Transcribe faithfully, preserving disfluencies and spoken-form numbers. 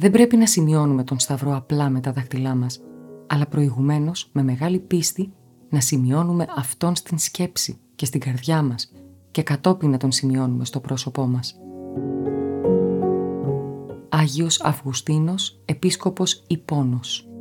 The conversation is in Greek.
Δεν πρέπει να σημειώνουμε τον Σταυρό απλά με τα δάχτυλά μας, αλλά προηγουμένως με μεγάλη πίστη να σημειώνουμε Αυτόν στην σκέψη και στην καρδιά μας και κατόπιν να τον σημειώνουμε στο πρόσωπό μας. Άγιος Αυγουστίνος, Επίσκοπος Ιππώνος.